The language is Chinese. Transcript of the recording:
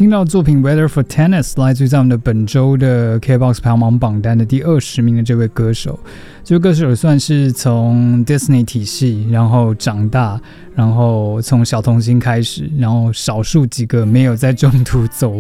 听到作品 Weather for Tennis 来自于在我们的本周的 KBox 排行榜榜单的第20名的这位歌手。这位歌手算是从 Disney 体系然后长大，然后从小童星开始，然后少数几个没有在中途走